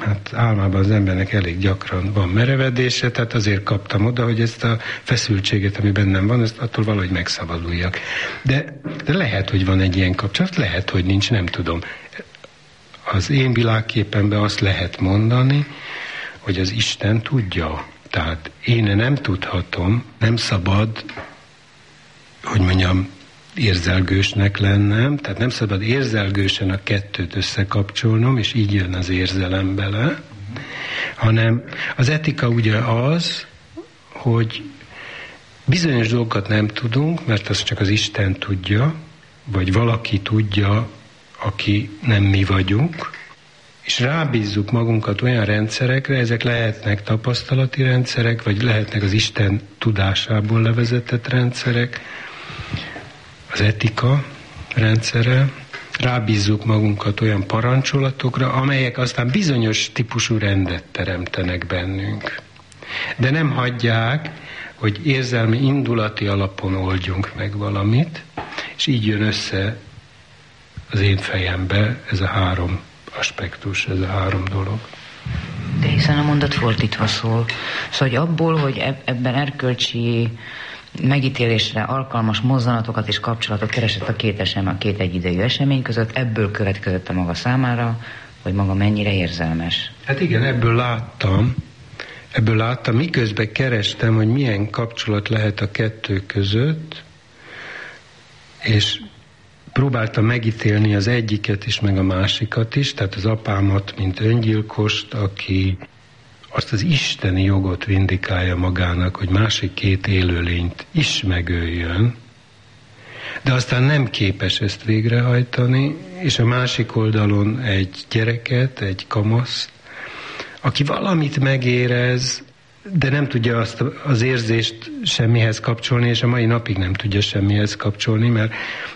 Hát álmában az embernek elég gyakran van merevedése, tehát azért kaptam oda, hogy ezt a feszültséget, ami bennem van, ezt attól valahogy megszabaduljak. De lehet, hogy van egy ilyen kapcsolat, lehet, hogy nincs, nem tudom. Az én világképemben azt lehet mondani, hogy az Isten tudja. Tehát én nem tudhatom, nem szabad, hogy mondjam, érzelgősnek lennem, tehát nem szabad érzelgősen a kettőt összekapcsolnom, és így jön az érzelem bele, hanem az etika ugye az, hogy bizonyos dolgokat nem tudunk, mert azt csak az Isten tudja, vagy valaki tudja, aki nem mi vagyunk, és rábízzuk magunkat olyan rendszerekre, ezek lehetnek tapasztalati rendszerek, vagy lehetnek az Isten tudásából levezetett rendszerek, az etika rendszere, rábízzuk magunkat olyan parancsolatokra, amelyek aztán bizonyos típusú rendet teremtenek bennünk. De nem hagyják, hogy érzelmi indulati alapon oldjunk meg valamit, és így jön össze az én fejembe ez a három aspektus, ez a három dolog. De hiszen a mondat fordítva szól. Szóval, hogy abból, hogy ebben erkölcsi megítélésre alkalmas mozzanatokat és kapcsolatot keresett a két egyidejű esemény között, ebből következett a maga számára, hogy maga mennyire érzelmes. Hát igen, ebből láttam, miközben kerestem, hogy milyen kapcsolat lehet a kettő között, és próbáltam megítélni az egyiket is, meg a másikat is, tehát az apámat, mint öngyilkost, aki azt az isteni jogot vindikálja magának, hogy másik két élőlényt is megöljön, de aztán nem képes ezt végrehajtani, és a másik oldalon egy gyereket, egy kamaszt, aki valamit megérez, de nem tudja azt az érzést semmihez kapcsolni, és a mai napig nem tudja semmihez kapcsolni, mert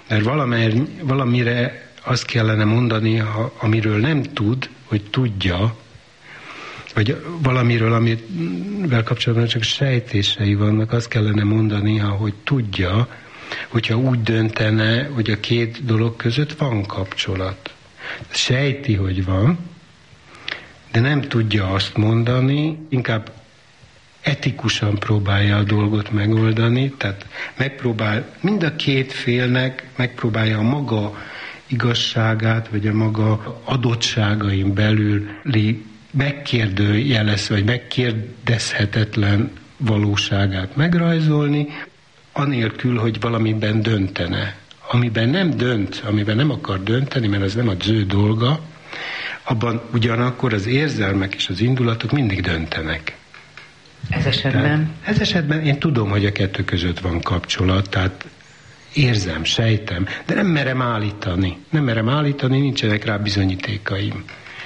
valamire azt kellene mondani, amiről nem tud, hogy tudja, vagy valamiről, amivel kapcsolatban csak sejtései vannak, azt kellene mondani, hogy tudja, hogyha úgy döntene, hogy a két dolog között van kapcsolat. Sejti, hogy van, de nem tudja azt mondani, inkább etikusan próbálja a dolgot megoldani, tehát mind a két félnek megpróbálja a maga igazságát, vagy a maga adottságain belüli megkérdőjelez, vagy megkérdezhetetlen valóságát megrajzolni, anélkül, hogy valamiben döntene. Amiben nem dönt, amiben nem akar dönteni, mert az nem az ő dolga, abban ugyanakkor az érzelmek és az indulatok mindig döntenek. Ez esetben? Ez esetben én tudom, hogy a kettő között van kapcsolat, tehát érzem, sejtem, de nem merem állítani. Nincsenek rá bizonyítékaim.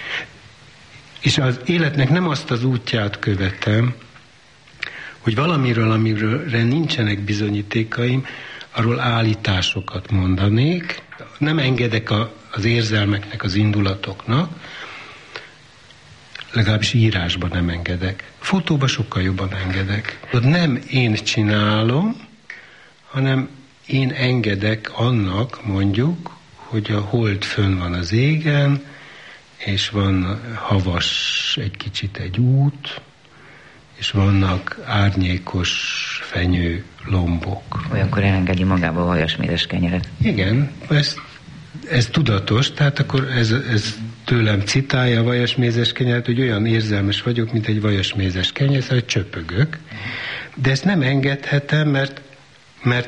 És az életnek nem azt az útját követem, hogy valamiről, amiről nincsenek bizonyítékaim, arról állításokat mondanék. Nem engedek az érzelmeknek, az indulatoknak, legalábbis írásban nem engedek. Fotóban sokkal jobban engedek. Nem én csinálom, hanem én engedek annak, mondjuk, hogy a hold fönn van az égen, és van havas egy kicsit egy út, és vannak árnyékos fenyő lombok. Olyankor elengedi magába a vajasmézes kenyeret. Igen, ez tudatos, tehát akkor ez tőlem citálja a vajasmézes kenyeret, hogy olyan érzelmes vagyok, mint egy vajasmézes kenyér, szóval csöpögök. De ezt nem engedhetem, mert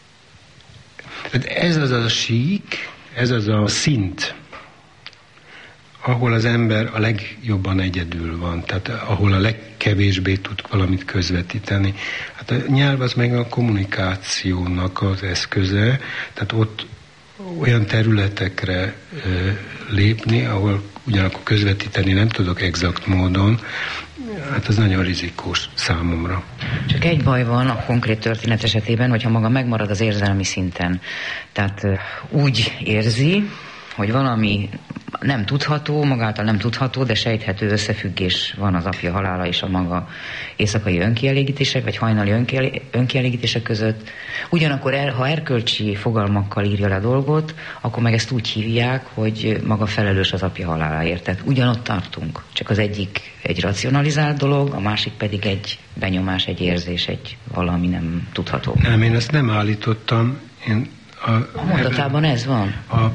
ez az a sík, ez az a szint, ahol az ember a legjobban egyedül van, tehát ahol a legkevésbé tud valamit közvetíteni. Hát a nyelv az meg a kommunikációnak az eszköze, tehát ott olyan területekre lépni, ahol ugyanakkor közvetíteni nem tudok exakt módon, hát ez nagyon rizikós számomra. Csak egy baj van a konkrét történet esetében, hogyha maga megmarad az érzelmi szinten. Tehát úgy érzi, hogy valami nem tudható, magáltal nem tudható, de sejthető összefüggés van az apja halála és a maga éjszakai önkielégítések, vagy hajnali önkielégítések között. Ugyanakkor, ha erkölcsi fogalmakkal írja le a dolgot, akkor meg ezt úgy hívják, hogy maga felelős az apja haláláért. Tehát ugyanott tartunk. Csak az egyik egy racionalizált dolog, a másik pedig egy benyomás, egy érzés, egy valami nem tudható. Nem, én ezt nem állítottam. A mondatában ez van?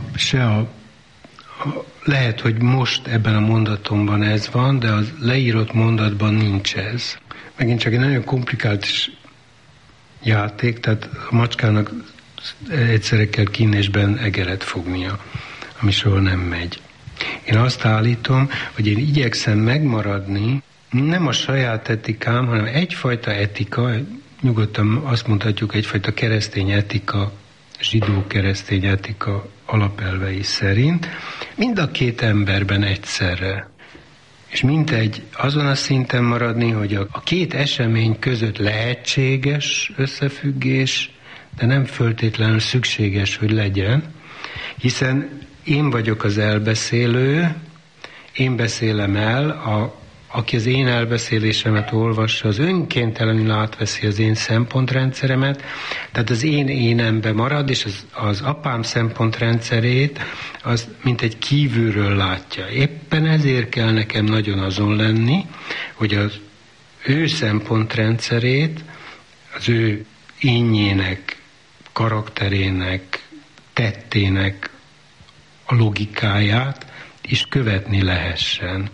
Lehet, hogy most ebben a mondatomban ez van, de az leírott mondatban nincs ez. Megint csak egy nagyon komplikált játék, tehát a macskának egyszerre kell kínésben egeret fognia, ami soha nem megy. Én azt állítom, hogy én igyekszem megmaradni, nem a saját etikám, hanem egyfajta etika, nyugodtan azt mondhatjuk, egyfajta keresztény etika, zsidó-keresztény etika alapelvei szerint, mind a két emberben egyszerre. És mintegy azon a szinten maradni, hogy a két esemény között lehetséges összefüggés, de nem föltétlenül szükséges, hogy legyen, hiszen én vagyok az elbeszélő, én beszélem el, aki az én elbeszélésemet olvassa, az önkéntelenül átveszi az én szempontrendszeremet, tehát az én énembe marad, és az apám szempontrendszerét az mint egy kívülről látja. Éppen ezért kell nekem nagyon azon lenni, hogy az ő szempontrendszerét, az ő énjének, karakterének, tettének a logikáját is követni lehessen.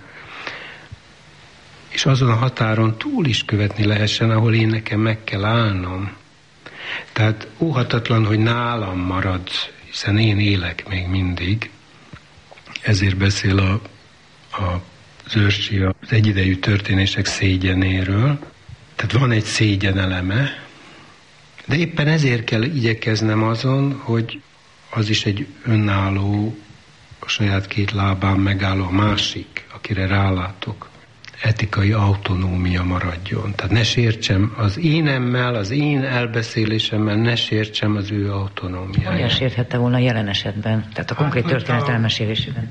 És azon a határon túl is követni lehessen, ahol én nekem meg kell állnom. Tehát óhatatlan, hogy nálam marad, hiszen én élek még mindig. Ezért beszél az Őrsi az egyidejű történések szégyenéről. Tehát van egy szégyen eleme, de éppen ezért kell igyekeznem azon, hogy az is egy önálló, a saját két lábán megálló másik, akire rálátok, etikai autonómia maradjon. Tehát ne sértsem az énemmel, az én elbeszélésemmel, ne sértsem az ő autonómiáját. Hogyan sérthette volna jelen esetben? Tehát a konkrét történet elmesélésében?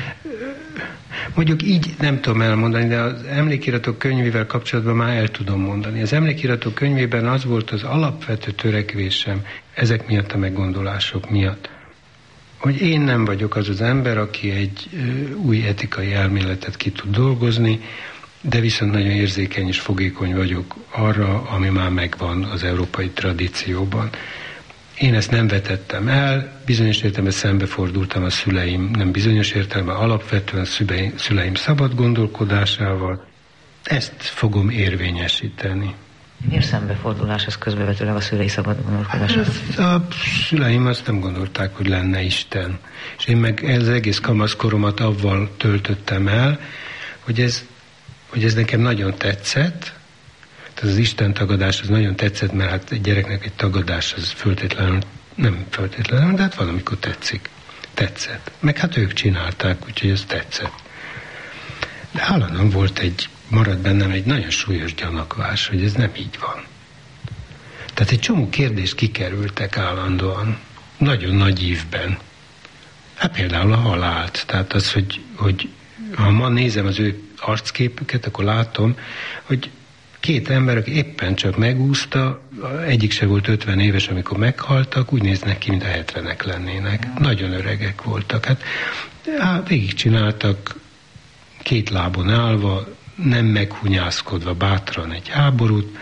Mondjuk így nem tudom elmondani, de az emlékiratok könyvével kapcsolatban már el tudom mondani. Az emlékiratok könyvében az volt az alapvető törekvésem, ezek miatt a meggondolások miatt, hogy én nem vagyok az az ember, aki egy új etikai elméletet ki tud dolgozni, de viszont nagyon érzékeny és fogékony vagyok arra, ami már megvan az európai tradícióban. Én ezt nem vetettem el, bizonyos értelemben szembefordultam a szüleim, nem bizonyos értelemben, alapvetően szüleim szabad gondolkodásával. Ezt fogom érvényesíteni. Miért szembefordulás, ez közbevetőleg a szülei szabad gondolkodásával? A szüleim azt nem gondolták, hogy lenne Isten. És én meg az egész kamaszkoromat avval töltöttem el, hogy ez nekem nagyon tetszett. Tehát az Isten tagadás az nagyon tetszett, mert hát egy gyereknek egy tagadás az nem föltétlenül, de hát valamikor tetszik. Tetszett. Meg hát ők csinálták, úgyhogy ez tetszett. De állandóan maradt bennem egy nagyon súlyos gyanakvás, hogy ez nem így van. Tehát egy csomó kérdést kikerültek állandóan, nagyon nagy ívben. Hát például a halált. Tehát az, hogy ha ma nézem az ő arcképüket, akkor látom, hogy két ember, aki éppen csak megúszta, egyik se volt 50 éves, amikor meghaltak, úgy néznek ki, mint a 70-ek lennének. Nagyon öregek voltak. Hát végigcsináltak két lábon állva, nem meghunyászkodva bátran egy háborút,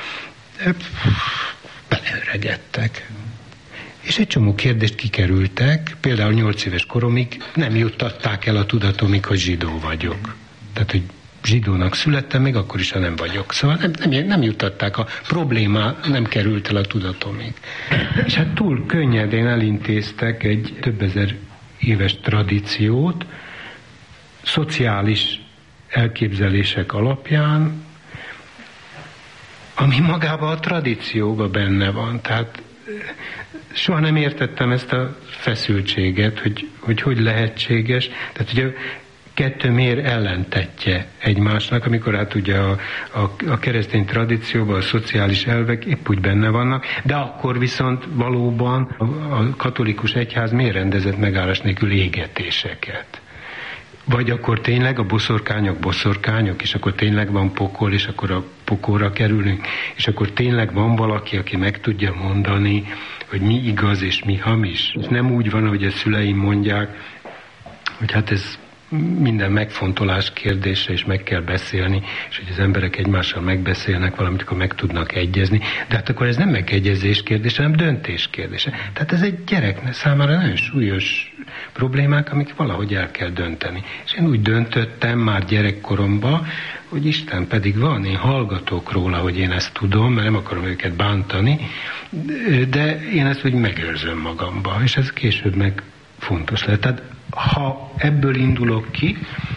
beleöregedtek. És egy csomó kérdést kikerültek, például 8 éves koromig nem juttatták el a tudatomig, hogy zsidó vagyok. Tehát, hogy zsidónak születtem, még akkor is, ha nem vagyok. Szóval nem juttatták, a probléma nem került el a tudatomig. És hát túl könnyedén elintéztek egy több ezer éves tradíciót, szociális elképzelések alapján, ami magában a tradícióban benne van. Tehát soha nem értettem ezt a feszültséget, hogy lehetséges. Tehát ugye kettő miért ellentetje egymásnak, amikor hát ugye a keresztény tradícióban a szociális elvek épp úgy benne vannak, de akkor viszont valóban a katolikus egyház miért rendezett megállás nélkül égetéseket? Vagy akkor tényleg a boszorkányok, és akkor tényleg van pokol, és akkor a pokolra kerülünk, és akkor tényleg van valaki, aki meg tudja mondani, hogy mi igaz és mi hamis. És nem úgy van, ahogy a szüleim mondják, hogy hát ez minden megfontolás kérdése, és meg kell beszélni, és hogy az emberek egymással megbeszélnek valamit, akkor meg tudnak egyezni. De hát akkor ez nem megegyezés kérdése, hanem döntés kérdése. Tehát ez egy gyerek számára nagyon súlyos problémák, amik valahogy el kell dönteni. És én úgy döntöttem már gyerekkoromban, hogy Isten pedig van, én hallgatok róla, hogy én ezt tudom, mert nem akarom őket bántani, de én ezt úgy megőrzöm magamba, és ez később meg fontos lett. Tehát ha ebből indulok ki,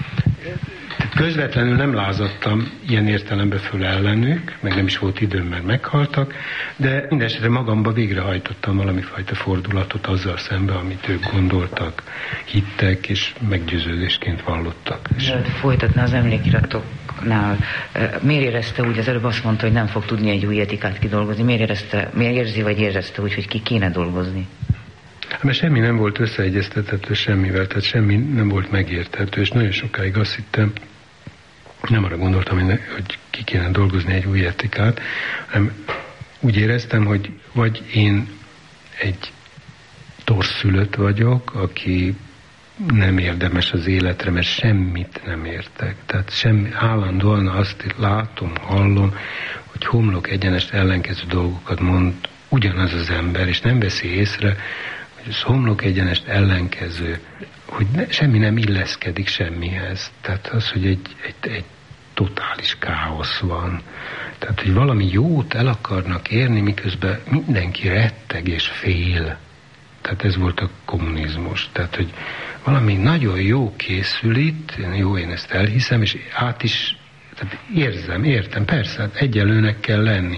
közvetlenül nem lázadtam ilyen értelemben föl ellenük, meg nem is volt időm, mert meghaltak, de mindesetre magamba végrehajtottam valamifajta fordulatot azzal szemben, amit ők gondoltak, hittek, és meggyőződésként vallottak. Folytatni az emlékiratoknál. Miért érezte úgy, az előbb azt mondta, hogy nem fog tudni egy új etikát kidolgozni. Miért érzi, vagy érezte úgy, hogy ki kéne dolgozni? Mert semmi nem volt összeegyeztethető semmivel, tehát semmi nem volt megérthető, és nagyon sokáig azt hittem, nem arra gondoltam, hogy ki kéne dolgozni egy új etikát, hanem úgy éreztem, hogy vagy én egy torszülött vagyok, aki nem érdemes az életre, mert semmit nem értek. Tehát állandóan azt látom, hallom, hogy homlok egyenest ellenkező dolgokat mond ugyanaz az ember, és nem veszi észre, ez homlok egyenest ellenkező, hogy semmi nem illeszkedik semmihez. Tehát az, hogy egy totális káosz van. Tehát, hogy valami jót el akarnak érni, miközben mindenki retteg és fél. Tehát ez volt a kommunizmus. Tehát, hogy valami nagyon jó készül itt, én ezt elhiszem, és át is tehát értem, persze, hát egyelőnek kell lenni.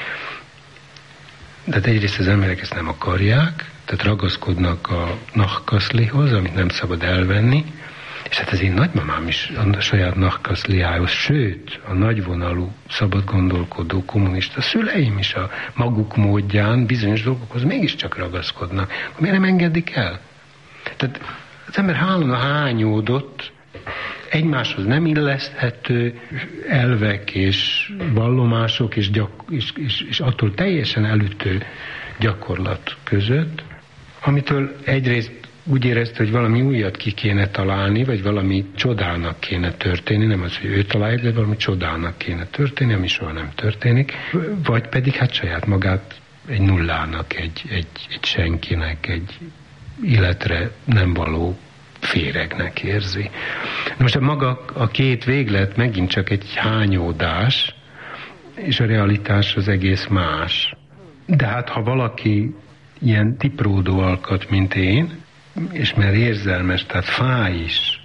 De egyrészt az emberek ezt nem akarják, tehát ragaszkodnak a nahkaszlihoz, amit nem szabad elvenni, és hát az én nagymamám is a saját nahkaszliához, sőt, a nagyvonalú, szabadgondolkodó kommunista szüleim is a maguk módján bizonyos dolgokhoz mégiscsak ragaszkodnak. Miért nem engedik el? Tehát az ember állandóan hányódott, egymáshoz nem illeszthető elvek és vallomások és attól teljesen elütő gyakorlat között, amitől egyrészt úgy érezte, hogy valami újat ki kéne találni, vagy valami csodának kéne történni, nem az, hogy ő találja, de valami csodának kéne történni, ami soha nem történik, vagy pedig hát saját magát egy nullának, egy senkinek, egy életre nem való féregnek érzi. Na most maga a két véglet megint csak egy hányódás, és a realitás az egész más. De hát ha valaki ilyen tipródó alkat, mint én, és mert érzelmes, tehát fáj is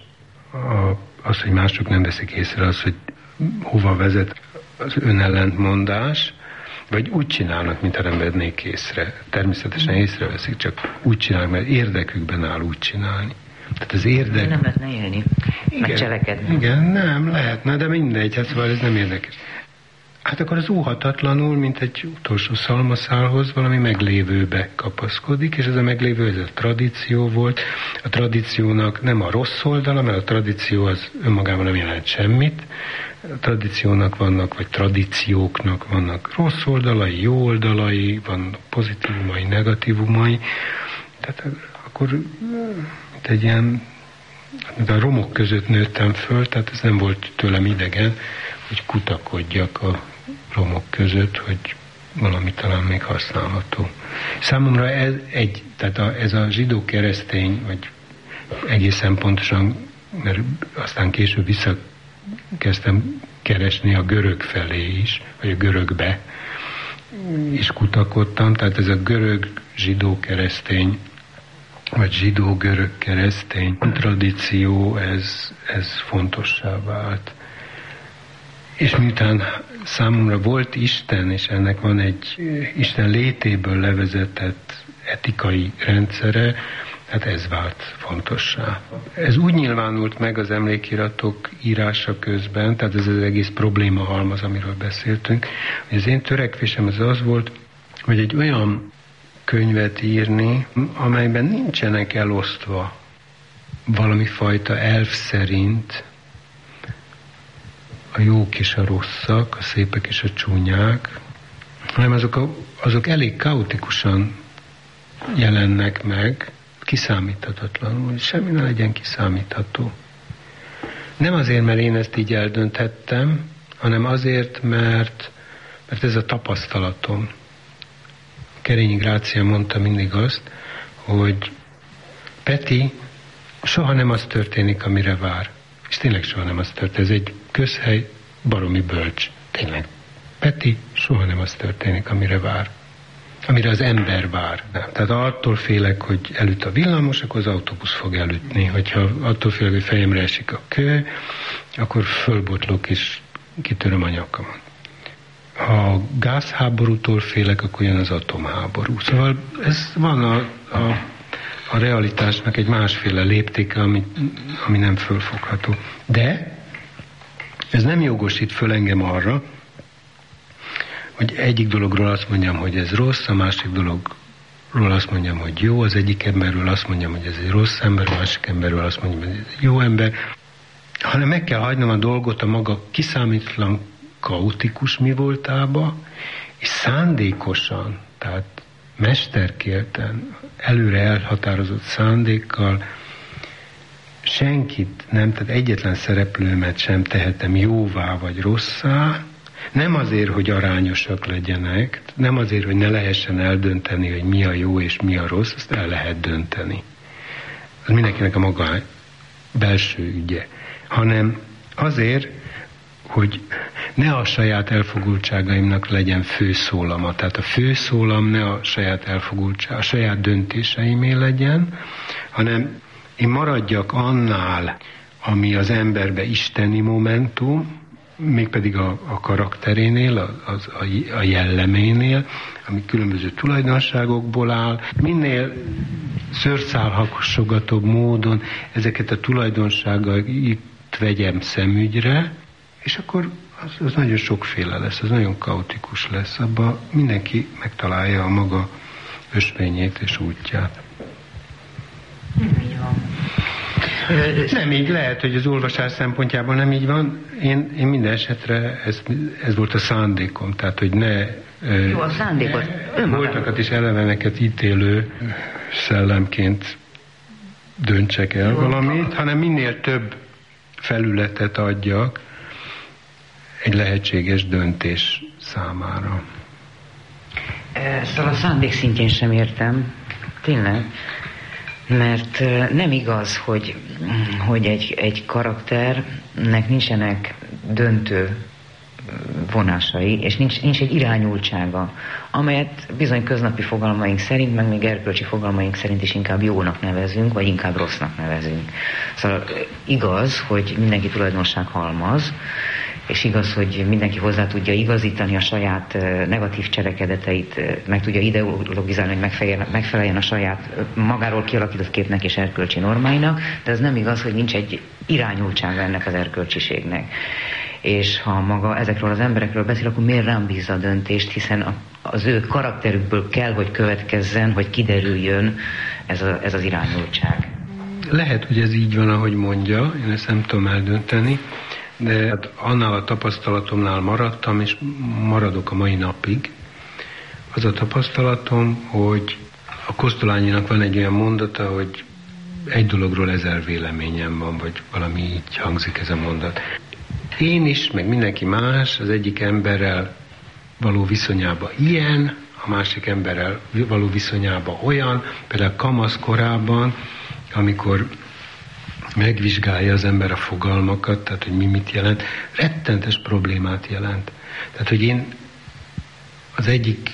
az, hogy mások nem veszik észre, az, hogy hova vezet az önellentmondás, vagy úgy csinálnak, mintha nem vennék észre. Természetesen észreveszik, csak úgy csinálnak, mert érdekükben áll úgy csinálni. Tehát az érdek... Nem lehetne élni, meg cselekedni. Igen, nem, lehetne, de mindegy, hát szóval ez nem érdekes. Hát akkor az óhatatlanul, mint egy utolsó szalmaszálhoz valami meglévőbe kapaszkodik, és ez a meglévő, ez a tradíció volt. A tradíciónak nem a rossz oldala, mert a tradíció az önmagában nem jelent semmit. A tradíciónak vannak, vagy tradícióknak vannak rossz oldalai, jó oldalai, vannak pozitívumai, negatívumai. Tehát akkor mint egy ilyen, a romok között nőttem föl, tehát ez nem volt tőlem idegen, hogy kutakodjak a romok között, hogy valami talán még használható. Számomra ez a zsidó-keresztény, vagy egészen pontosan, mert aztán később visszakezdtem keresni a görög felé is, vagy a görögbe is kutakodtam, tehát ez a görög zsidó-keresztény, vagy zsidó-görög-keresztény tradíció, ez fontossá vált. És miután számomra volt Isten, és ennek van egy Isten létéből levezetett etikai rendszere, Hát ez vált fontossá. Ez úgy nyilvánult meg az emlékiratok írása közben, tehát ez az egész problémahalmaz, amiről beszéltünk, hogy az én törekvésem az volt, hogy egy olyan könyvet írni, amelyben nincsenek elosztva valami fajta elv szerint a jók és a rosszak, a szépek és a csúnyák, hanem azok elég kaotikusan jelennek meg, kiszámíthatatlanul, semmi ne legyen kiszámítható. Nem azért, mert én ezt így eldönthettem, hanem azért, mert ez a tapasztalatom. Kerényi Grácia mondta mindig azt, hogy Peti, soha nem az történik, amire vár. És tényleg soha nem az történik. Ez egy közhely, baromi bölcs. Tényleg. Peti, soha nem az történik, amire vár. Amire az ember vár. Tehát attól félek, hogy elüt a villamos, akkor az autóbusz fog elütni. Hogyha attól félek, hogy fejemre esik a kő, akkor fölbotlok és kitöröm a nyakamat. Ha gázháborútól félek, akkor jön az atomháború. Szóval ez van a realitásnak egy másféle léptéke, ami nem fölfogható. De ez nem jogosít föl engem arra, hogy egyik dologról azt mondjam, hogy ez rossz, a másik dologról azt mondjam, hogy jó, az egyik emberről azt mondjam, hogy ez egy rossz ember, a másik emberről azt mondjam, hogy ez egy jó ember, hanem meg kell hagynom a dolgot a maga kiszámítlan kaotikus mi voltába, és szándékosan, tehát mesterkélten, előre elhatározott szándékkal senkit nem, tehát egyetlen szereplőmet sem tehetem jóvá vagy rosszá, nem azért, hogy arányosak legyenek, nem azért, hogy ne lehessen eldönteni, hogy mi a jó és mi a rossz, azt el lehet dönteni. Az mindenkinek a maga belső ügye. Hanem azért, hogy ne a saját elfogultságaimnak legyen főszólama. Tehát a főszólam ne a saját a saját döntéseimé legyen, hanem én maradjak annál, ami az emberbe isteni momentum, mégpedig a karakterénél, a jelleménél, ami különböző tulajdonságokból áll. Minél szőrszálhasogatóbb módon ezeket a tulajdonságait vegyem szemügyre, és akkor az nagyon sokféle lesz, az nagyon kaotikus lesz. Abban mindenki megtalálja a maga ösvényét és útját. Nem így, lehet, hogy az olvasás szempontjából nem így van. Én minden esetre ez volt a szándékom, tehát hogy ne... Jó, a szándékot voltakat és eleveneket ítélő szellemként döntsek el valamit, hanem minél több felületet adjak egy lehetséges döntés számára. Szóval a szándék szintjén sem értem, tényleg, mert nem igaz, hogy egy karakternek nincsenek döntő vonásai, és nincs egy irányultsága, amelyet bizony köznapi fogalmaink szerint, meg még erkölcsi fogalmaink szerint is inkább jónak nevezünk, vagy inkább rossznak nevezünk. Szóval igaz, hogy mindenki tulajdonság halmaz, és igaz, hogy mindenki hozzá tudja igazítani a saját negatív cselekedeteit, meg tudja ideologizálni, hogy megfeleljen a saját magáról kialakított képnek és erkölcsi normáinak, de ez nem igaz, hogy nincs egy irányultsága ennek az erkölcsiségnek. És ha maga ezekről az emberekről beszél, akkor miért rám bízza a döntést, hiszen az ő karakterükből kell, hogy következzen, hogy kiderüljön ez az irányultság. Lehet, hogy ez így van, ahogy mondja, én ezt nem tudom eldönteni, de hát annál a tapasztalatomnál maradtam, és maradok a mai napig. Az a tapasztalatom, hogy a Kosztolányinak van egy olyan mondata, hogy egy dologról 1000 véleményem van, vagy valami így hangzik ez a mondat. Én is, meg mindenki más az egyik emberrel való viszonyába ilyen, a másik emberrel való viszonyába olyan, például kamasz korában, amikor megvizsgálja az ember a fogalmakat, tehát hogy mi mit jelent, rettentes problémát jelent. Tehát, hogy én az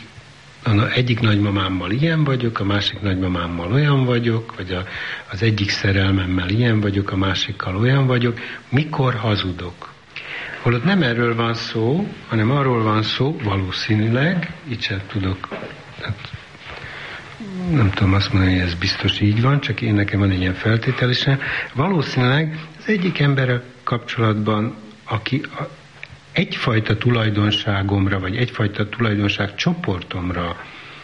egyik nagymamámmal ilyen vagyok, a másik nagymamámmal olyan vagyok, vagy az egyik szerelmemmel ilyen vagyok, a másikkal olyan vagyok, mikor hazudok. Holott nem erről van szó, hanem arról van szó, valószínűleg, így sem tudok nem tudom azt mondani, hogy ez biztos így van, csak én nekem van egy ilyen feltételésem. Valószínűleg az egyik emberrel kapcsolatban, aki egyfajta tulajdonságomra, vagy egyfajta tulajdonságcsoportomra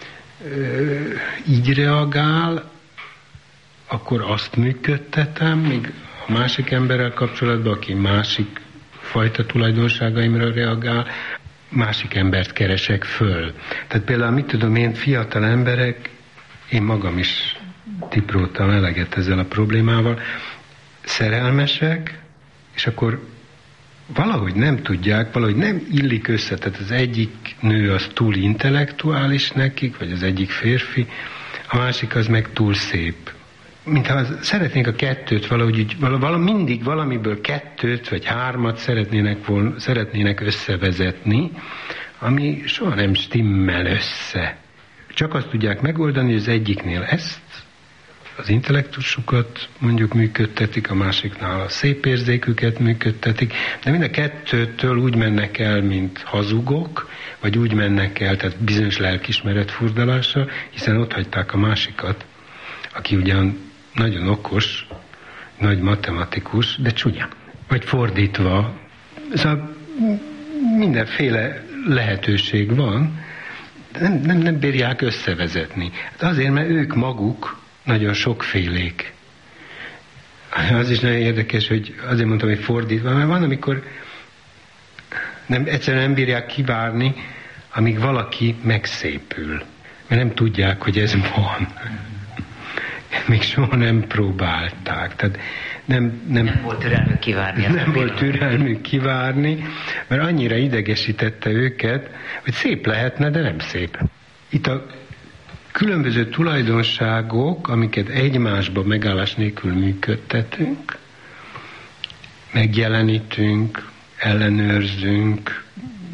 így reagál, akkor azt működtetem, míg a másik emberrel kapcsolatban, aki másik fajta tulajdonságaimra reagál, másik embert keresek föl. Tehát például, mit tudom én, fiatal emberek, én magam is tipróztam eleget ezzel a problémával, szerelmesek, és akkor valahogy nem tudják, valahogy nem illik össze. Tehát az egyik nő az túl intellektuális nekik, vagy az egyik férfi, a másik az meg túl szép. Mintha szeretnénk a kettőt valahogy így, mindig valamiből kettőt vagy hármat szeretnének összevezetni, ami soha nem stimmel össze. Csak azt tudják megoldani, hogy az egyiknél ezt, az intellektusukat mondjuk működtetik, a másiknál a szép érzéküket működtetik, de mind a kettőtől úgy mennek el, mint hazugok, vagy úgy mennek el, tehát bizonyos lelkismeret furdalása, hiszen ott hagyták a másikat, aki ugyan nagyon okos, nagy matematikus, de csúnya. Vagy fordítva. Szóval mindenféle lehetőség van, de nem bírják összevezetni. Hát azért, mert ők maguk nagyon sokfélék. Az is nagyon érdekes, hogy azért mondtam, hogy fordítva, mert van, amikor egyszerűen nem bírják kivárni, amíg valaki megszépül. Mert nem tudják, hogy ez van. Még soha nem próbálták. Tehát nem volt türelmük kivárni. Nem volt türelmük kivárni, mert annyira idegesítette őket, hogy szép lehetne, de nem szép. Itt a különböző tulajdonságok, amiket egymásba megállás nélkül működtetünk, megjelenítünk, ellenőrzünk,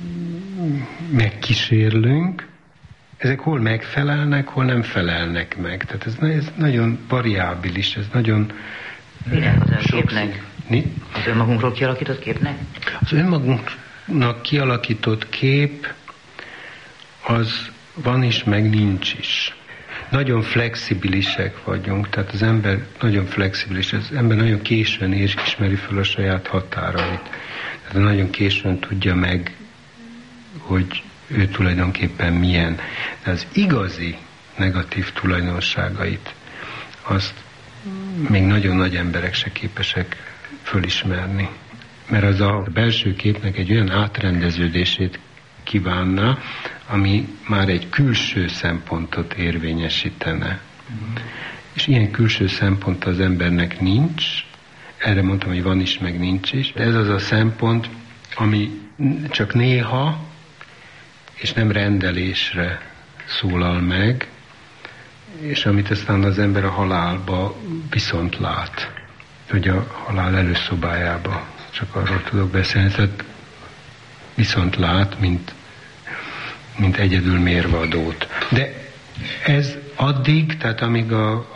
megkísérlünk, ezek hol megfelelnek, hol nem felelnek meg. Tehát ez nagyon variábilis, ez nagyon... Minek az képnek? Az önmagunkról kialakított képnek? Az önmagunknak kialakított kép az van is, meg nincs is. Nagyon flexibilisek vagyunk, tehát az ember nagyon flexibilis, az ember nagyon későn ismeri fel a saját határait. Tehát nagyon későn tudja meg, hogy ő tulajdonképpen milyen. De az igazi negatív tulajdonságait, azt még nagyon nagy emberek se képesek fölismerni. Mert az a belső képnek egy olyan átrendeződését kívánna, ami már egy külső szempontot érvényesítene. És ilyen külső szempont az embernek nincs, erre mondtam, hogy van is, meg nincs is. De ez az a szempont, ami csak néha, és nem rendelésre szólal meg, és amit aztán az ember a halálba viszont lát. Hogy a halál előszobájába, csak arról tudok beszélni, tehát viszont lát, mint egyedül mérvadót. De ez addig, tehát amíg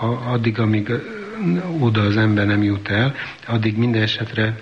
oda az ember nem jut el, addig minden esetre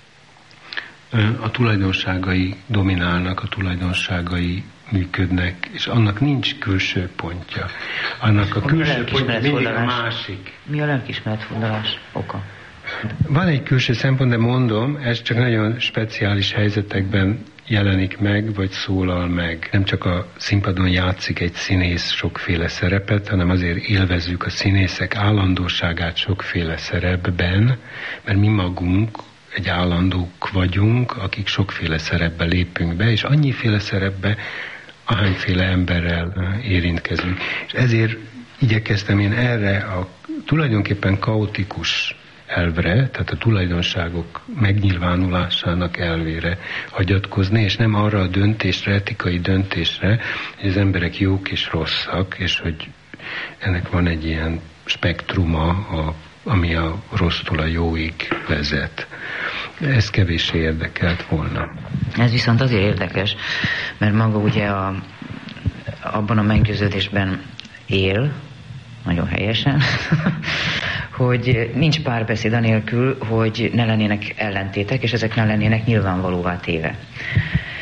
a tulajdonságai dominálnak, a tulajdonságai működnek, és annak nincs külső pontja. Annak a külső pontja mindig a másik. Mi a lelkiismeretfordulás oka? Van egy külső szempont, de mondom, ez csak nagyon speciális helyzetekben jelenik meg, vagy szólal meg. Nem csak a színpadon játszik egy színész sokféle szerepet, hanem azért élvezzük a színészek állandóságát sokféle szerepben, mert mi magunk egy állandók vagyunk, akik sokféle szerepbe lépünk be, és annyiféle szerepbe, ahányféle emberrel érintkezünk. És ezért igyekeztem én erre a tulajdonképpen kaotikus elvre, tehát a tulajdonságok megnyilvánulásának elvére hagyatkozni, és nem arra a döntésre, etikai döntésre, hogy az emberek jók és rosszak, és hogy ennek van egy ilyen spektruma, ami a rossztól a jóig vezet. Ez kevéssé érdekelt volna. Ez viszont azért érdekes, mert maga ugye abban a meggyőződésben él, nagyon helyesen, hogy nincs párbeszéd anélkül, hogy ne lennének ellentétek, és ezek ne lennének nyilvánvalóvá téve.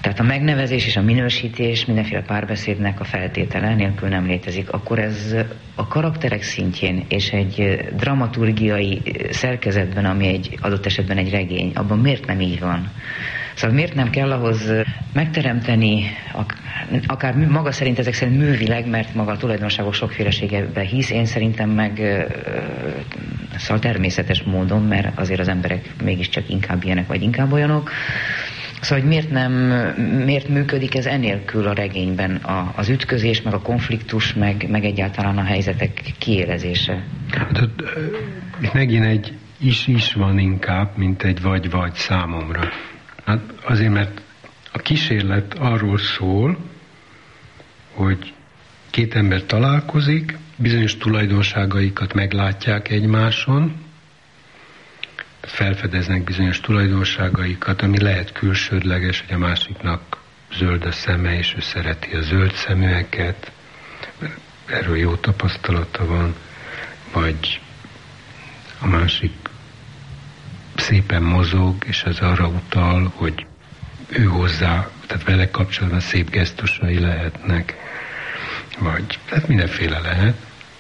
tehát a megnevezés és a minősítés mindenféle párbeszédnek a feltétele nélkül nem létezik, akkor ez a karakterek szintjén és egy dramaturgiai szerkezetben, ami egy adott esetben egy regény, abban miért nem így van? Szóval miért nem kell ahhoz megteremteni, akár maga szerint ezek szerint művileg, mert maga a tulajdonságok sokféleségében hisz, én szerintem meg szóval természetes módon, mert azért az emberek mégiscsak inkább ilyenek, vagy inkább olyanok. Szóval, hogy miért működik ez enélkül a regényben az ütközés, meg a konfliktus, meg egyáltalán a helyzetek kiélezése? Hát, itt megint egy is van inkább, mint egy vagy számomra. Hát azért, mert a kísérlet arról szól, hogy két ember találkozik, bizonyos tulajdonságaikat meglátják egymáson, felfedeznek bizonyos tulajdonságaikat, ami lehet külsődleges, hogy a másiknak zöld a szeme, és ő szereti a zöld szeműeket, erről jó tapasztalata van, vagy a másik szépen mozog, és ez arra utal, hogy ő hozzá, tehát vele kapcsolatban szép gesztusai lehetnek, vagy tehát mindenféle lehet.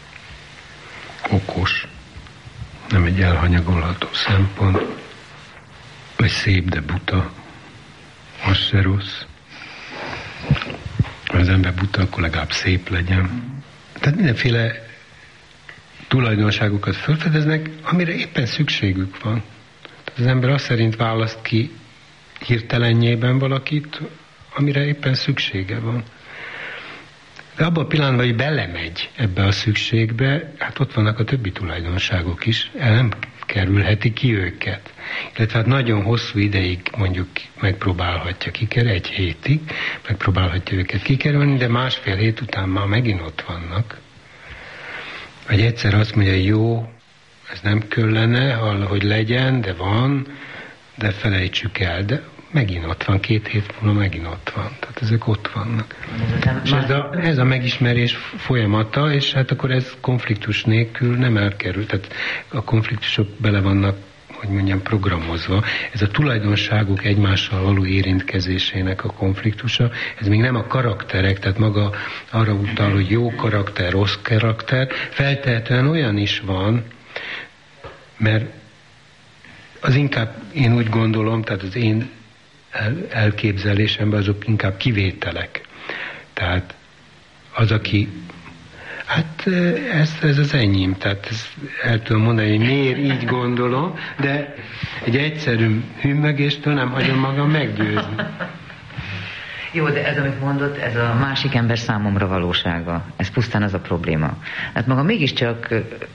Okos, nem egy elhanyagolható szempont, vagy szép, de buta, az se rossz. Ha az ember buta, akkor legalább szép legyen. Tehát mindenféle tulajdonságokat felfedeznek, amire éppen szükségük van. Tehát az ember azt szerint választ ki hirtelenjében valakit, amire éppen szüksége van. De abban a pillanatban, hogy belemegy ebbe a szükségbe, hát ott vannak a többi tulajdonságok is, el nem kerülheti ki őket. Illetve hát nagyon hosszú ideig mondjuk megpróbálhatja kikerülni, egy hétig megpróbálhatja őket kikerülni, de másfél hét után már megint ott vannak. Vagy egyszer azt mondja, jó, ez nem kellene, hogy legyen, de van, de felejtsük el, de megint ott van, 2 hét múlva megint ott van. Tehát ezek ott vannak. És ez a megismerés folyamata, és hát akkor ez konfliktus nélkül nem elkerül. Tehát a konfliktusok bele vannak, hogy mondjam, programozva. Ez a tulajdonságok egymással való érintkezésének a konfliktusa, ez még nem a karakterek, tehát maga arra utal, hogy jó karakter, rossz karakter, feltehetően olyan is van, mert az inkább, én úgy gondolom, tehát az én elképzelésemben azok inkább kivételek. Tehát az, aki hát ez az enyém, tehát el tudom mondani, hogy miért így gondolom, de egy egyszerű hümmögéstől nem hagyom magam meggyőzni. Jó, de ez, amit mondott, ez a másik ember számomra valósága. Ez pusztán az a probléma. Hát maga mégiscsak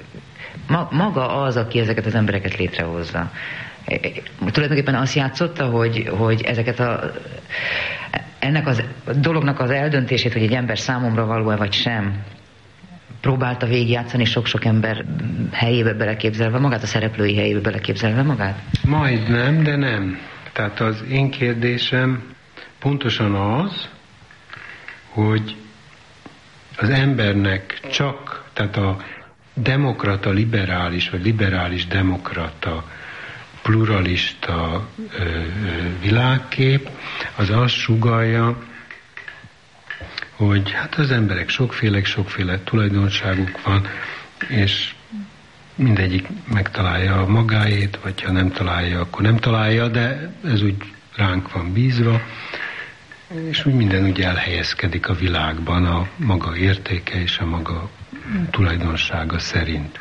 maga az, aki ezeket az embereket létrehozza. Tulajdonképpen azt játszotta, hogy ezeket ennek a dolognak az eldöntését, hogy egy ember számomra való-e vagy sem, próbálta végigjátszani sok-sok ember helyébe beleképzelve magát, a szereplői helyébe beleképzelve magát? Majdnem, de nem. Tehát az én kérdésem pontosan az, hogy az embernek csak, tehát a demokrata liberális, vagy liberális demokrata pluralista világkép, az azt sugallja, hogy hát az emberek sokféle tulajdonságuk van, és mindegyik megtalálja a magáét, vagy ha nem találja, akkor nem találja, de ez úgy ránk van bízva, és úgy minden úgy elhelyezkedik a világban a maga értéke és a maga tulajdonsága szerint.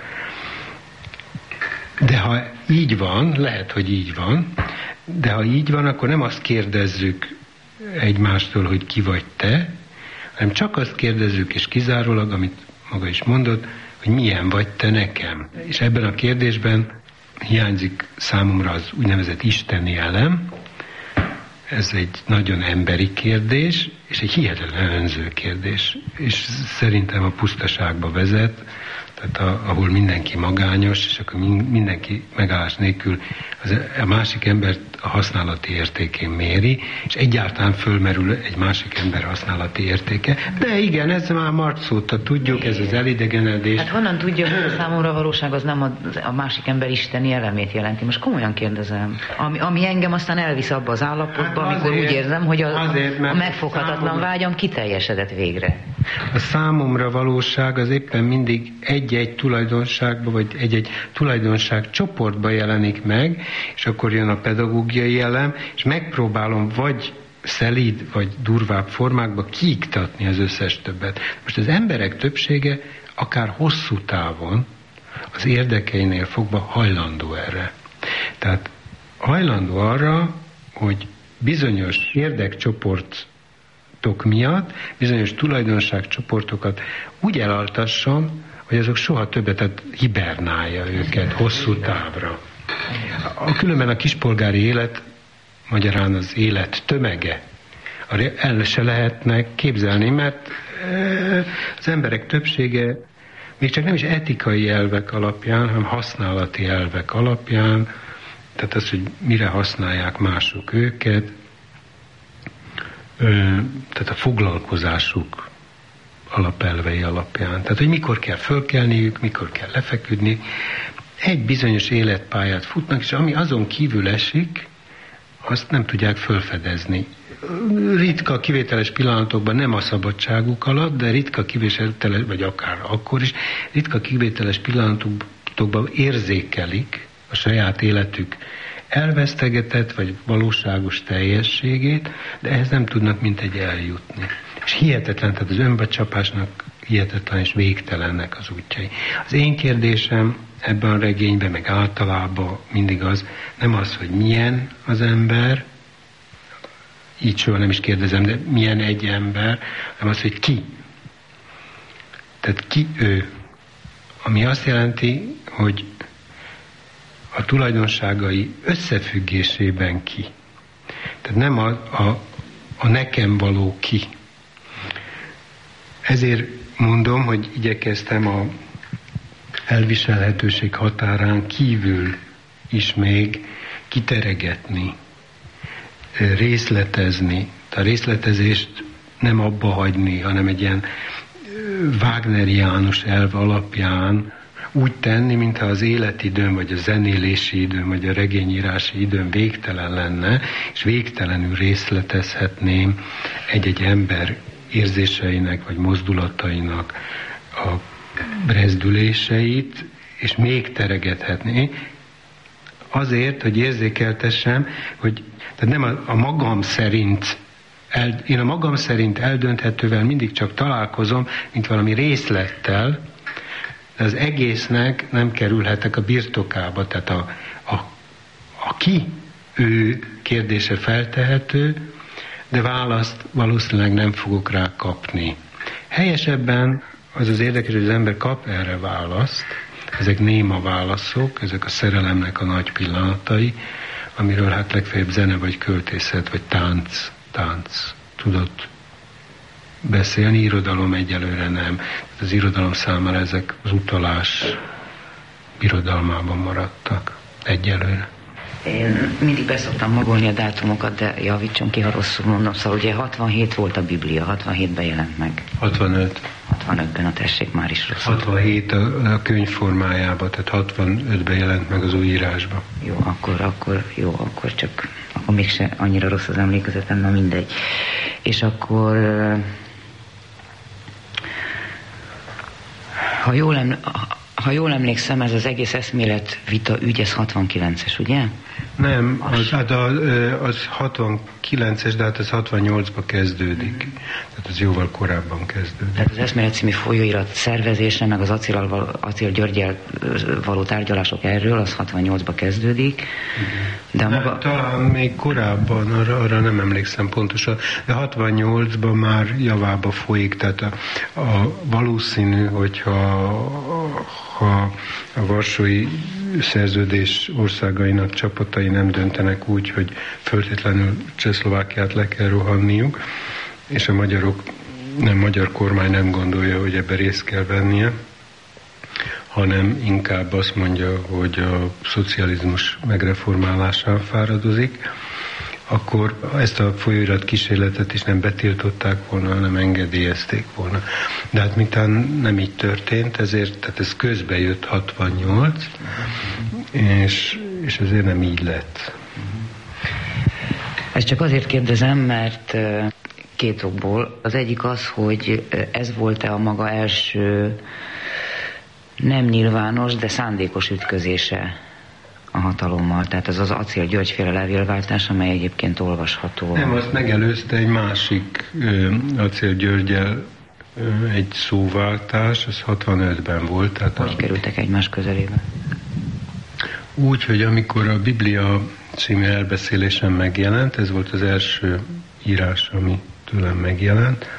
De ha így van, lehet, hogy így van, de ha így van, akkor nem azt kérdezzük egymástól, hogy ki vagy te, hanem csak azt kérdezzük, és kizárólag, amit maga is mondott, hogy milyen vagy te nekem. És ebben a kérdésben hiányzik számomra az úgynevezett isteni elem. Ez egy nagyon emberi kérdés, és egy hihetetlen önző kérdés. És szerintem a pusztaságba vezet, tehát ahol mindenki magányos, és akkor mindenki megállás nélkül a másik embert a használati értékén méri, és egyáltalán fölmerül egy másik ember használati értéke. De igen, ez már Marx óta tudjuk, ez az elidegenedés. Hát honnan tudja, hogy a számomra a valóság az nem a másik ember isteni elemét jelenti? Most komolyan kérdezem. Ami engem aztán elvisz abba az állapotba, hát amikor úgy érzem, hogy a megfoghatatlan vágyam kiteljesedett végre. A számomra valóság az éppen mindig egy-egy tulajdonságba, vagy egy-egy tulajdonság csoportba jelenik meg, és akkor jön a pedagógiai elem, és megpróbálom vagy szelíd, vagy durvább formákba kiiktatni az összes többet. Most az emberek többsége akár hosszú távon az érdekeinél fogva hajlandó erre. Tehát hajlandó arra, hogy bizonyos érdekcsoportok miatt, bizonyos tulajdonságcsoportokat úgy elaltasson, hogy azok soha többet, tehát hibernálja őket hosszú távra. Különben a kispolgári élet, magyarán az élet tömege, el se lehetnek képzelni, mert az emberek többsége még csak nem is etikai elvek alapján, hanem használati elvek alapján, tehát az, hogy mire használják mások őket, tehát a foglalkozásuk alapelvei alapján. Tehát, hogy mikor kell fölkelniük, mikor kell lefeküdni. Egy bizonyos életpályát futnak, és ami azon kívül esik, azt nem tudják fölfedezni. Ritka, kivételes pillanatokban, nem a szabadságuk alatt, de ritka kivételes, vagy akár akkor is, ritka kivételes pillanatokban érzékelik a saját életük elvesztegetett, vagy valóságos teljességét, de ehhez nem tudnak mintegy eljutni. És hihetetlen, tehát az önbecsapásnak hihetetlen és végtelennek az útjai. Az én kérdésem ebben a regényben, meg általában mindig az, nem az, hogy milyen az ember, így soha nem is kérdezem, de milyen egy ember, hanem az, hogy ki. Tehát ki ő. Ami azt jelenti, hogy a tulajdonságai összefüggésében ki. Tehát nem a nekem való ki. Ezért mondom, hogy igyekeztem a elviselhetőség határán kívül is még kiteregetni, részletezni. A részletezést nem abba hagyni, hanem egy ilyen wagneriánus elv alapján úgy tenni, mintha az életidőm, vagy a zenélési időm, vagy a regényírási időm végtelen lenne, és végtelenül részletezhetném egy-egy ember érzéseinek, vagy mozdulatainak a rezdüléseit, és még teregethetné. Azért, hogy érzékeltessem, hogy tehát nem a magam szerint, én a magam szerint eldönthetővel mindig csak találkozom, mint valami részlettel, de az egésznek nem kerülhetek a birtokába, tehát a ki ő kérdése feltehető, de választ valószínűleg nem fogok rá kapni. Helyesebben az az érdekes, hogy az ember kap erre választ, ezek néma válaszok, ezek a szerelemnek a nagy pillanatai, amiről hát legfeljebb zene, vagy költészet, vagy tánc tudott beszélni, irodalom egyelőre nem. Az irodalom számára ezek az utalás birodalmában maradtak egyelőre. Én mindig beszoktam magolni a dátumokat, de javítson ki, ha rosszul mondom. Szóval ugye 67 volt a Biblia, 67-ben jelent meg. 65. 65-ben, a tessék már is rosszul. 67 a könyv formájában, tehát 65-ben jelent meg az új írásban. Jó, akkor csak mégse annyira rossz az emlékezetem, na mindegy. És akkor ha jól emlékszem, ez az egész eszméletvita ügy, ez 69-es, ugye? Nem, az 69-es, de hát ez 68-ba kezdődik. Tehát ez jóval korábban kezdődik. Tehát az eszmélet című folyóirat szervezése, meg az Acél Györggyel való tárgyalások erről, az 68-ba kezdődik. De maga... Talán még korábban, arra nem emlékszem pontosan, de 68-ban már javába folyik, tehát a valószínű, hogyha a Varsói Szerződés országainak csapatai nem döntenek úgy, hogy feltétlenül Csehszlovákiát le kell rohanniuk, és a magyar kormány nem gondolja, hogy ebbe részt kell vennie, hanem inkább azt mondja, hogy a szocializmus megreformálásán fáradozik, akkor ezt a folyóirat kísérletet is nem betiltották volna, hanem engedélyezték volna. De hát miután nem így történt, ezért, tehát ez közbe jött 68, és ezért nem így lett. Ezt csak azért kérdezem, mert két okból. Az egyik az, hogy ez volt-e a maga első nem nyilvános, de szándékos ütközése a hatalommal. Tehát ez az Acél György-féle levélváltás, amely egyébként olvasható. Nem, azt megelőzte egy másik Acél Györggyel egy szóváltás, ez 65-ben volt. Tehát hogy kerültek egymás közelébe? Úgy, hogy amikor a Biblia című elbeszélésem megjelent, ez volt az első írás, ami tőlem megjelent,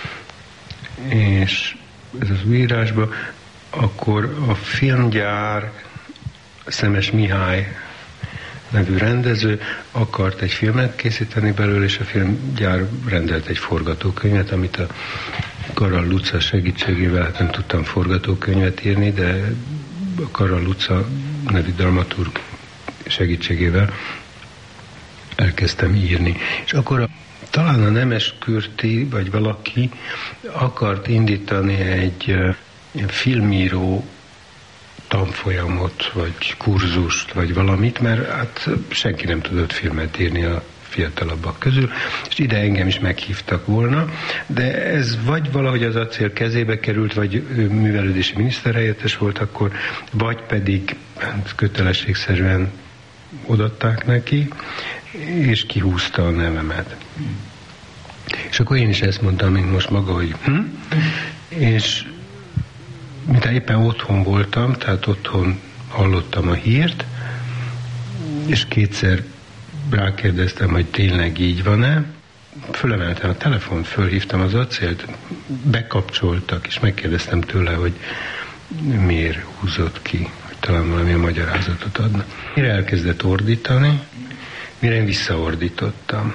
és ez az új írásban, akkor a filmgyár Szemes Mihály nevű rendező akart egy filmet készíteni belőle, és a filmgyár rendelt egy forgatókönyvet, amit a Karral Luca segítségével, hát nem tudtam forgatókönyvet írni, de a Karral Luca nevű dramaturg segítségével elkezdtem írni. És akkor talán a Nemes Kürti, vagy valaki akart indítani egy ilyen filmíró tanfolyamot, vagy kurzust, vagy valamit, mert hát senki nem tudott filmet írni a fiatalabbak közül, és ide engem is meghívtak volna, de ez vagy valahogy az Acél kezébe került, vagy művelődési miniszterhelyettes volt akkor, vagy pedig kötelességszerűen odaadták neki, és kihúzta a nevemet. És akkor én is ezt mondtam, mint most maga, hogy és miután éppen otthon voltam, tehát otthon hallottam a hírt, és kétszer rákérdeztem, hogy tényleg így van-e. Fölemeltem a telefont, fölhívtam az Acélt, bekapcsoltak, és megkérdeztem tőle, hogy miért húzott ki, hogy talán valamilyen magyarázatot adna. Mire elkezdett ordítani, mire én visszaordítottam.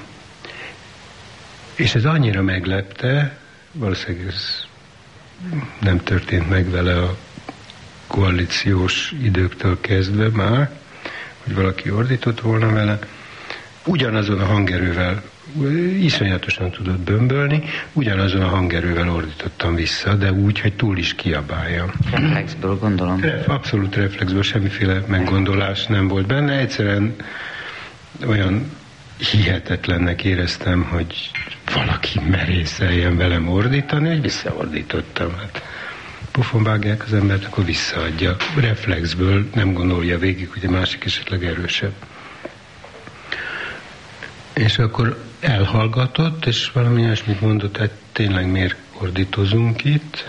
És ez annyira meglepte, valószínűleg ez nem történt meg vele a koalíciós időktől kezdve már, hogy valaki ordított volna vele, ugyanazon a hangerővel, iszonyatosan tudott bömbölni, ugyanazon a hangerővel ordítottam vissza, de úgy, hogy túl is kiabáljam. Reflexből gondolom. Abszolút reflexből, semmiféle meggondolás nem volt benne, egyszerűen olyan hihetetlennek éreztem, hogy valaki merészeljen velem ordítani, hogy visszaordítottam. Hát pofonvágják az embert, akkor visszaadja. Reflexből nem gondolja végig, hogy a másik esetleg erősebb. És akkor elhallgatott, és valami olyasmit mondott, hát tényleg miért ordítozunk itt,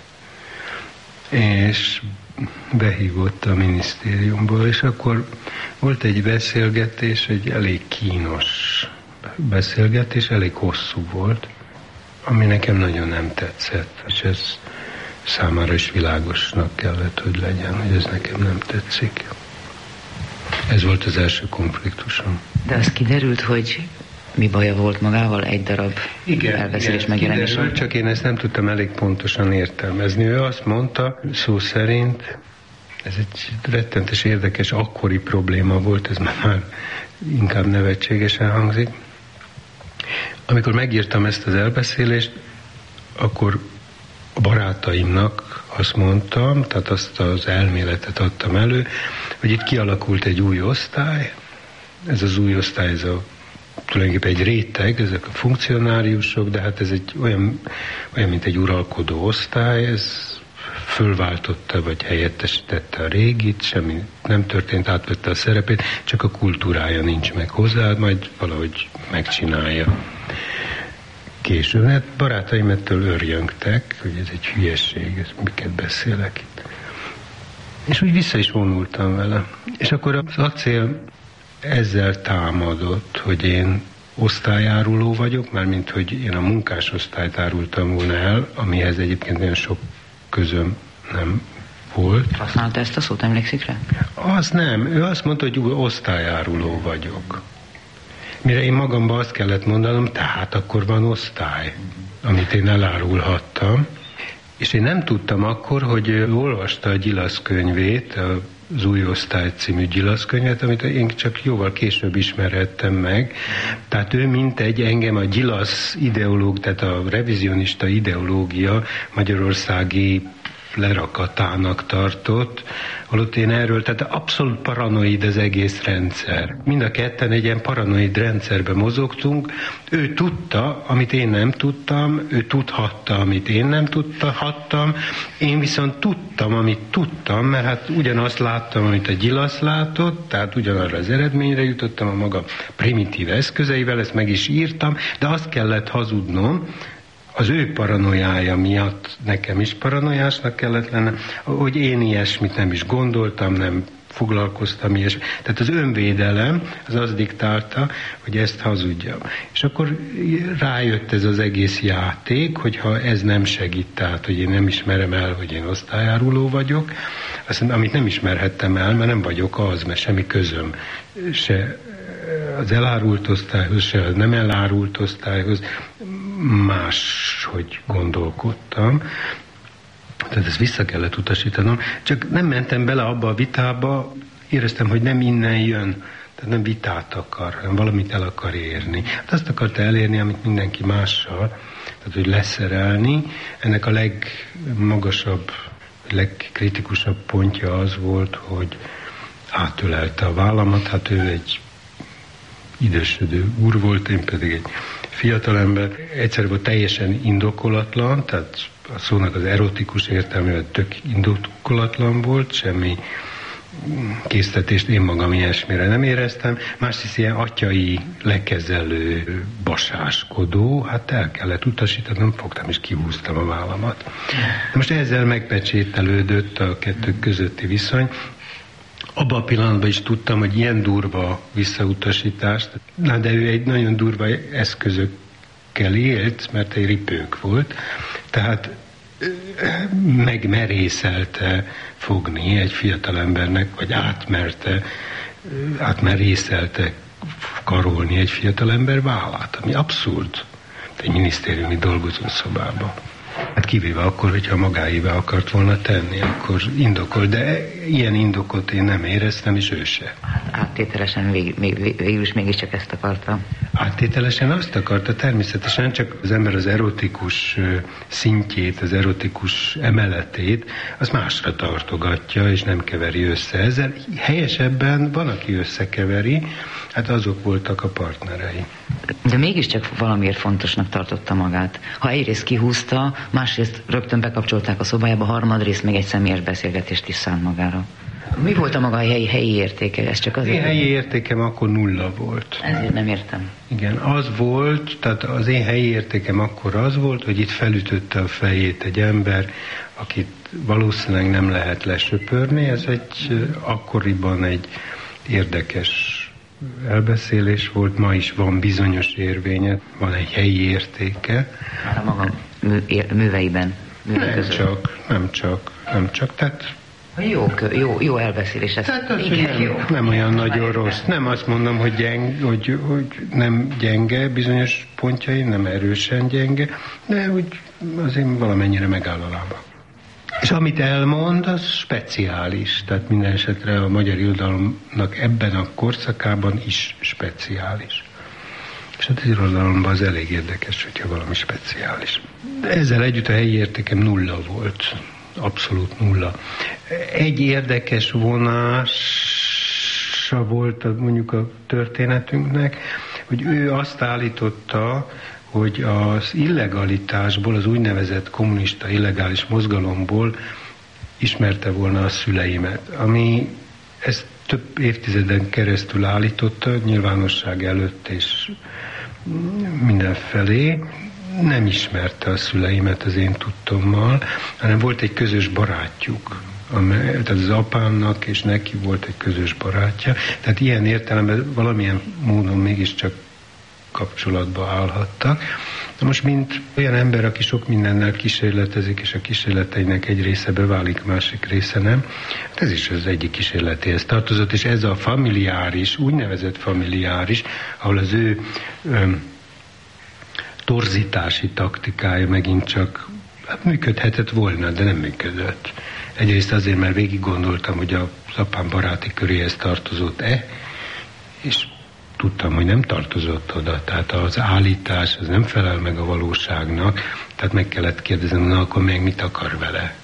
és behívott a minisztériumból, és akkor volt egy beszélgetés, egy elég kínos beszélgetés, elég hosszú volt, ami nekem nagyon nem tetszett, és ez számára is világosnak kellett, hogy legyen, hogy ez nekem nem tetszik. Ez volt az első konfliktusom. De az kiderült, hogy mi baja volt magával egy darab elbeszélés megjelenése? Csak én ezt nem tudtam elég pontosan értelmezni. Ő azt mondta, szó szerint, ez egy rettentes érdekes akkori probléma volt, ez már inkább nevetségesen hangzik. Amikor megírtam ezt az elbeszélést, akkor a barátaimnak azt mondtam, tehát azt az elméletet adtam elő, hogy itt kialakult egy új osztály, ez az új osztály, ez tulajdonképpen egy réteg, ezek a funkcionáriusok, de hát ez egy olyan mint egy uralkodó osztály, ez fölváltotta, vagy helyettesítette a régit, semmi nem történt, átvette a szerepét, csak a kultúrája nincs meg hozzá, majd valahogy megcsinálja. Később, hát barátaim ettől örjöngtek, hogy ez egy hülyeség, ez miket beszélek itt. És úgy vissza is vonultam vele. És akkor az Acél ezzel támadott, hogy én osztályáruló vagyok, mármint hogy én a munkásosztályt árultam volna el, amihez egyébként nagyon sok közöm nem volt. Használta ezt a szót, emlékszik rá? Az nem, ő azt mondta, hogy osztályáruló vagyok. Mire én magamban azt kellett mondanom, tehát akkor van osztály, amit én elárulhattam. És én nem tudtam akkor, hogy olvasta a Gyilasz könyvét, az Új Osztály című Gyilasz könyvet, amit én csak jóval később ismerhettem meg. Tehát ő engem a Gyilasz tehát a revizionista ideológia magyarországi lerakatának tartott, holott én erről, tehát abszolút paranoid az egész rendszer. Mind a ketten egy ilyen paranoid rendszerben mozogtunk, ő tudta, amit én nem tudtam, ő tudhatta, amit én nem tudhattam, én viszont tudtam, amit tudtam, mert hát ugyanazt láttam, amit a Gyilasz látott, tehát ugyanarra az eredményre jutottam a maga primitív eszközeivel, ezt meg is írtam, de azt kellett hazudnom, az ő paranoiája miatt nekem is paranoiásnak kellett lennem, hogy én ilyesmit nem is gondoltam, nem foglalkoztam ilyesmi. Tehát az önvédelem az diktálta, hogy ezt hazudjam. És akkor rájött ez az egész játék, hogyha ez nem segít, tehát hogy én nem ismerem el, hogy én osztályáruló vagyok, azt mondom, amit nem ismerhettem el, mert nem vagyok az, mert semmi közöm se az elárult osztályhoz, se az nem elárult osztályhoz, máshogy gondolkodtam. Tehát ezt vissza kellett utasítanom. Csak nem mentem bele abba a vitába, éreztem, hogy nem innen jön. Tehát nem vitát akar, hanem valamit el akar érni. Hát azt akarta elérni, amit mindenki mással, tehát hogy leszerelni. Ennek a legmagasabb, legkritikusabb pontja az volt, hogy átölelte a vállamat. Hát ő egy idősödő úr volt, én pedig egy fiatalember. Egyszerűen volt teljesen indokolatlan, tehát a szónak az erotikus értelmében tök indokolatlan volt, semmi késztetést én magam ilyesmire nem éreztem. Másrészt ilyen atyai, lekezelő, basáskodó, hát el kellett utasítanom, fogtam és kihúztam a vállamat. Most ezzel megpecsételődött a kettő közötti viszony. Abban a pillanatban is tudtam, hogy ilyen durva visszautasítást, de ő egy nagyon durva eszközökkel élt, mert egy ripők volt, tehát megmerészelte fogni egy fiatalembernek, vagy átmerészelte karolni egy fiatalember vállát, ami abszurd egy minisztériumi dolgozószobában. Hát kivéve akkor, hogyha magáévá akart volna tenni, akkor indokol, de ilyen indokot én nem éreztem, és ő se. Áttételesen végül is mégiscsak ezt akarta. Áttételesen azt akarta, természetesen, csak az ember az erotikus szintjét, az erotikus emeletét, az másra tartogatja, és nem keveri össze. Ezzel helyesebben van, aki összekeveri, hát azok voltak a partnerei. De mégiscsak valamiért fontosnak tartotta magát. Ha egyrészt kihúzta, másrészt rögtön bekapcsolták a szobájába, harmadrészt még egy személyes beszélgetést is szánt magára. Mi volt a maga helyi értéke? Ez csak azért... Én helyi értékem akkor 0 volt. Ezért nem értem. Igen, az volt, tehát az én helyi értékem akkor az volt, hogy itt felütötte a fejét egy ember, akit valószínűleg nem lehet lesöpörni. Ez akkoriban egy érdekes elbeszélés volt, ma is van bizonyos érvénye, van egy helyi értéke. Már a maga műveiben. Nem csak, tehát jó elbeszélés ez. Tehát az, igen, nem olyan nagyon rossz. Nem azt mondom, hogy nem gyenge bizonyos pontjai, nem erősen gyenge, de úgy azért valamennyire megáll a lába. És amit elmond, az speciális. Tehát minden esetre a magyar irodalomnak ebben a korszakában is speciális. És hát az irodalomban az elég érdekes, hogyha valami speciális. De ezzel együtt a helyi értékem 0 volt. Abszolút 0. Egy érdekes vonása volt mondjuk a történetünknek, hogy ő azt állította, hogy az illegalitásból, az úgynevezett kommunista illegális mozgalomból ismerte volna a szüleimet, ami ezt több évtizeden keresztül állította, nyilvánosság előtt és mindenfelé. Nem ismerte a szüleimet az én tudtommal, hanem volt egy közös barátjuk. Tehát az apámnak és neki volt egy közös barátja. Tehát ilyen értelemben valamilyen módon mégiscsak kapcsolatba állhattak. Na most, mint olyan ember, aki sok mindennel kísérletezik, és a kísérleteinek egy része beválik, másik része nem, hát ez is az egyik kísérletéhez tartozott, és ez a familiáris, úgynevezett familiáris, ahol az ő torzítási taktikája megint csak Hát működhetett volna, de nem működött. Egyrészt azért, mert végig gondoltam, hogy az apám baráti köréhez tartozott-e, és tudtam, hogy nem tartozott oda. Tehát az állítás, az nem felel meg a valóságnak, tehát meg kellett kérdeznem, na akkor még mit akar vele.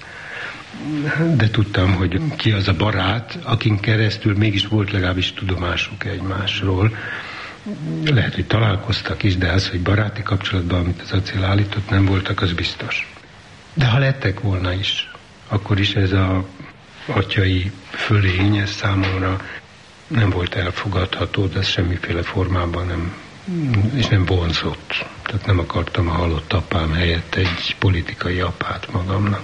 De tudtam, hogy ki az a barát, akin keresztül mégis volt legalábbis tudomásuk egymásról. Lehet, hogy találkoztak is, de az, hogy baráti kapcsolatban, amit az Acél állított, nem voltak, az biztos. De ha lettek volna is, akkor is ez az atyai fölény, ez számomra nem volt elfogadható, de ez semmiféle formában nem, és nem vonzott. Tehát nem akartam a halott apám helyett egy politikai apát magamnak.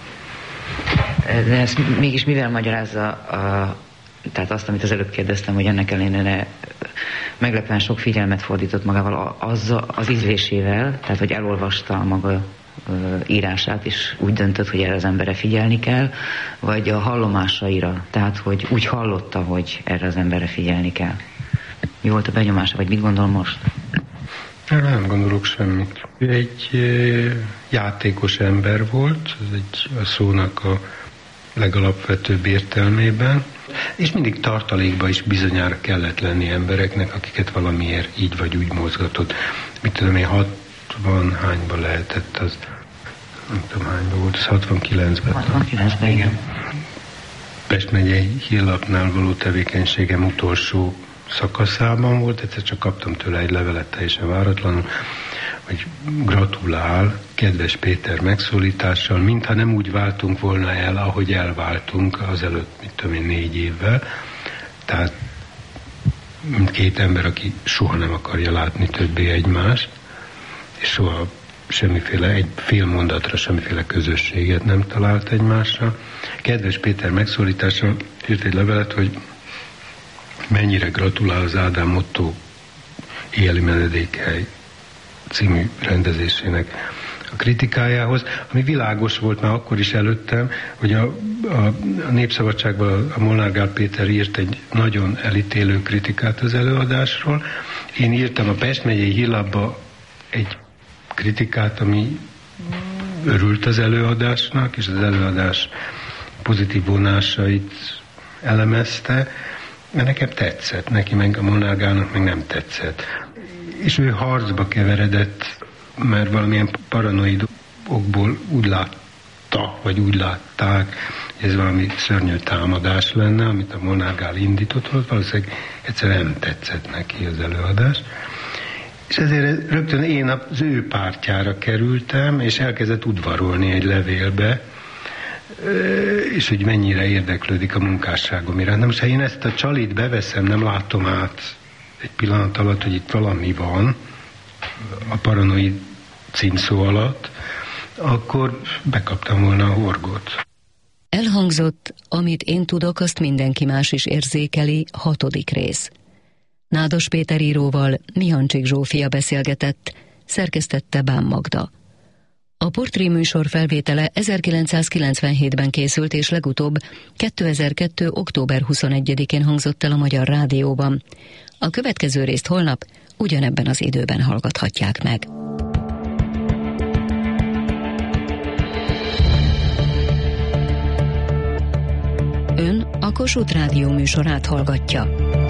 De ezt mégis mivel magyarázza tehát azt, amit az előbb kérdeztem, hogy ennek ellenére meglepően sok figyelmet fordított magával az ízlésével, tehát hogy elolvasta a maga írását, és úgy döntött, hogy erre az emberre figyelni kell, vagy a hallomásaira, tehát hogy úgy hallotta, hogy erre az emberre figyelni kell. Mi volt a benyomása, vagy mit gondol most? Nem gondolok semmit. Egy játékos ember volt, ez a szónak a legalapvetőbb értelmében, és mindig tartalékba is bizonyára kellett lenni embereknek, akiket valamiért így vagy úgy mozgatott. Mit tudom én, 60-hányban lehetett az, nem tudom hányban volt, az 69-ben. 69-ben, igen. Pest megyei hírlapnál való tevékenységem utolsó szakaszában volt, egyszer csak kaptam tőle egy levelet teljesen váratlanul, hogy gratulál kedves Péter megszólítással, mintha nem úgy váltunk volna el, ahogy elváltunk azelőtt, mit tudom én, 4 évvel. Tehát két ember, aki soha nem akarja látni többé egymást, és soha semmiféle, egy fél mondatra semmiféle közösséget nem talált egymásra. Kedves Péter megszólítással írt egy levelet, hogy mennyire gratulál az Ádám Ottó Éjjeli menedékhely című rendezésének a kritikájához, ami világos volt már akkor is előttem, hogy a Népszabadságban a Molnár Gál Péter írt egy nagyon elítélő kritikát az előadásról. Én írtam a Pest megyei hírlapba egy kritikát, ami örült az előadásnak, és az előadás pozitív vonásait elemezte, mert nekem tetszett, neki meg a Molnár Gálnak meg nem tetszett. És ő harcba keveredett, mert valamilyen paranoid okból úgy látta, vagy úgy látták, hogy ez valami szörnyű támadás lenne, amit a Molnár Gál indított, valószínűleg egyszerűen nem tetszett neki az előadás. És ezért rögtön én az ő pártjára kerültem, és elkezdett udvarolni egy levélbe, és hogy mennyire érdeklődik a munkásságom iránt. Na most, ha én ezt a csalit beveszem, nem látom át egy pillanat alatt, hogy itt valami van a paranoid címszó alatt, akkor bekaptam volna a horgot. Elhangzott, amit én tudok, azt mindenki más is érzékeli, 6. rész. Nádas Péter íróval Mihancsik Zsófia beszélgetett, szerkesztette Bán Magda. A portréműsor felvétele 1997-ben készült, és legutóbb 2002. október 21-én hangzott el a Magyar Rádióban. A következő részt holnap ugyanebben az időben hallgathatják meg. Ön a Kossuth Rádió műsorát hallgatja.